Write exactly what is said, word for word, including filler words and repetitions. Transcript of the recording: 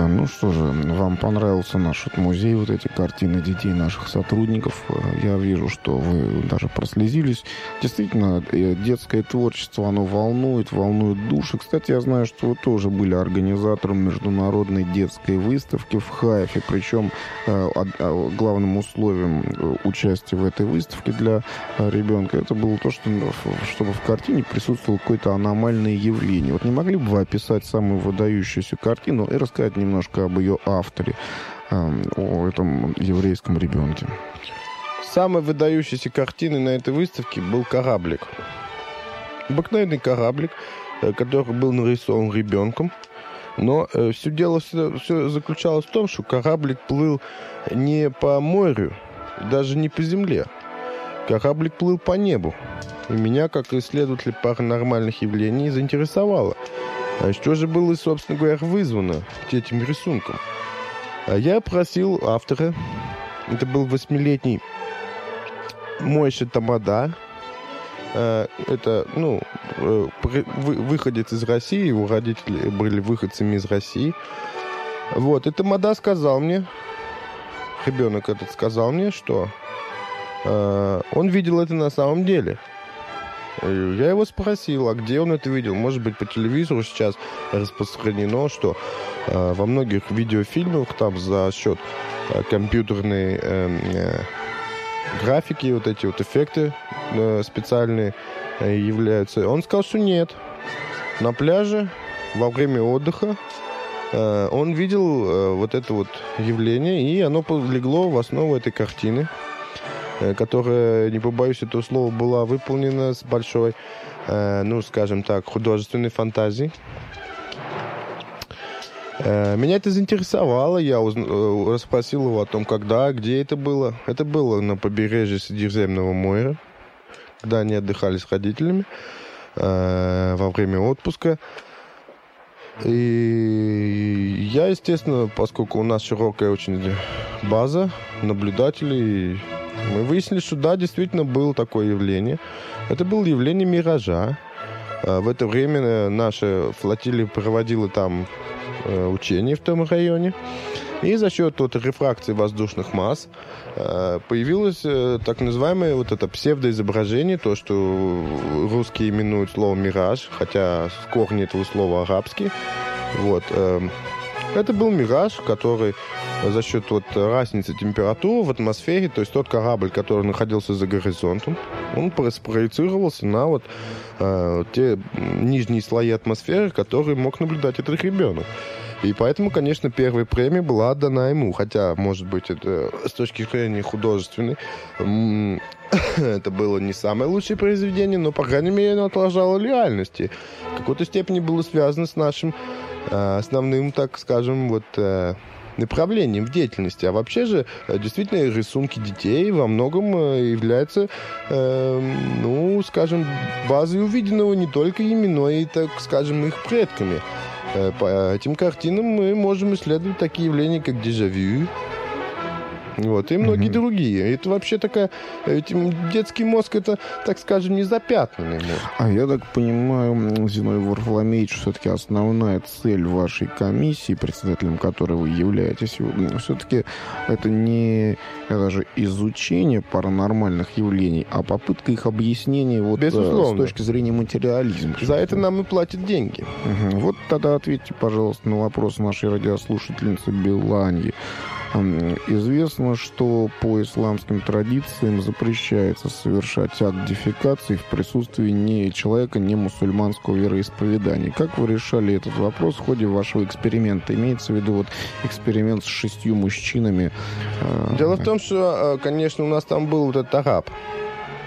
Ну что же, вам понравился наш вот музей, вот эти картины детей наших сотрудников. Я вижу, что вы даже прослезились. Действительно, детское творчество, оно волнует, волнует души. Кстати, я знаю, что вы тоже были организатором международной детской выставки в Хайфе. Причем главным условием участия в этой выставке для ребенка это было то, что, чтобы в картине присутствовало какое-то аномальное явление. Вот не могли бы вы описать самую выдающуюся картину и рассказать немножко об ее авторе, о этом еврейском ребенке? Самой выдающейся картиной на этой выставке был кораблик. Обыкновенный кораблик, который был нарисован ребенком. Но все дело все, все заключалось в том, что кораблик плыл не по морю, даже не по земле. Кораблик плыл по небу. И меня, как исследователя паранормальных явлений, заинтересовало. А что же было, собственно говоря, вызвано этим рисунком? А я просил автора, это был восьмилетний Мойша Тамада, это, ну, выходец из России, его родители были выходцами из России. Вот, и Тамада сказал мне, ребенок этот сказал мне, что он видел это на самом деле. Я его спросил, а где он это видел? Может быть, по телевизору сейчас распространено, что э, во многих видеофильмах там за счет э, компьютерной э, э, графики, вот эти вот эффекты э, специальные э, являются. Он сказал, что нет. На пляже во время отдыха э, он видел э, вот это вот явление, и оно легло в основу этой картины, которая, не побоюсь этого слова, была выполнена с большой, э, ну, скажем так, художественной фантазией. Э, меня это заинтересовало. Я узна- расспросил его о том, когда, где это было. Это было на побережье Средиземного моря, когда они отдыхали с родителями э, во время отпуска. И я, естественно, поскольку у нас широкая очень база наблюдателей, мы выяснили, что да, действительно было такое явление. Это было явление миража. В это время наша флотилия проводила там учения в том районе. И за счет вот рефракции воздушных масс появилось так называемое вот это псевдоизображение, то, что русские именуют словом «мираж», хотя корни этого слова арабские. Вот. Это был мираж, который за счет вот разницы температуры в атмосфере, то есть тот корабль, который находился за горизонтом, он спроецировался на вот э, те нижние слои атмосферы, которые мог наблюдать этот ребенок. И поэтому, конечно, первая премия была отдана ему, хотя, может быть, это с точки зрения художественной это было не самое лучшее произведение, но, по крайней мере, оно отражало реальности. В какой-то степени было связано с нашим э, основным, так скажем, вот э, направлением в деятельности. А вообще же, действительно, рисунки детей во многом являются, э, ну, скажем, базой увиденного не только ими, но и, так скажем, их предками. Э, по этим картинам мы можем исследовать такие явления, как дежавю, вот, и многие mm-hmm. другие. Это вообще такая... Детский мозг, это, так скажем, не запятнанный мозг. А я так понимаю, Зиновий Варфоломеевич, все-таки основная цель вашей комиссии, председателем которой вы являетесь, все-таки это не это же изучение паранормальных явлений, а попытка их объяснения вот, с точки зрения материализма. За это нам и платят деньги. Угу. Вот тогда ответьте, пожалуйста, на вопрос нашей радиослушательницы Беланьи. Известно, что по исламским традициям запрещается совершать акт дефекации в присутствии не человека, не мусульманского вероисповедания. Как вы решали этот вопрос в ходе вашего эксперимента? Имеется в виду вот эксперимент с шестью мужчинами? Дело в том, что, конечно, у нас там был вот этот араб.